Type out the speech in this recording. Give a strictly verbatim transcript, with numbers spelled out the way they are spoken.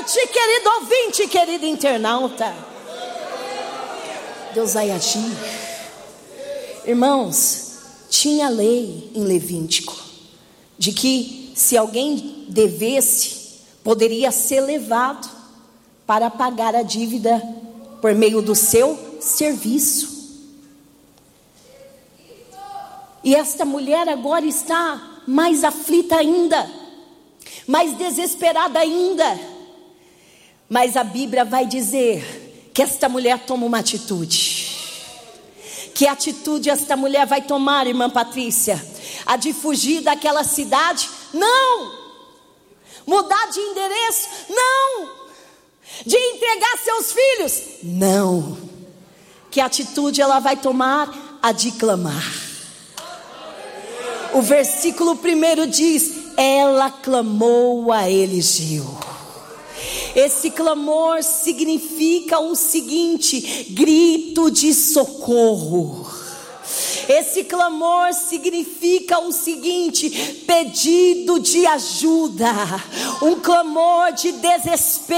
forte, querido ouvinte, querido internauta. Deus vai agir. Irmãos, tinha lei em Levítico de que se alguém devesse, poderia ser levado para pagar a dívida por meio do seu serviço. E esta mulher agora está mais aflita ainda, mais desesperada ainda. Mas a Bíblia vai dizer que esta mulher toma uma atitude. Que atitude esta mulher vai tomar, irmã Patrícia? A de fugir daquela cidade? Não! Mudar de endereço? Não! De entregar seus filhos? Não! Que atitude ela vai tomar? A de clamar. O versículo primeiro diz: ela clamou a Eligeu. Esse clamor significa o seguinte: grito de socorro. Esse clamor significa o seguinte: pedido de ajuda. Um clamor de desespero.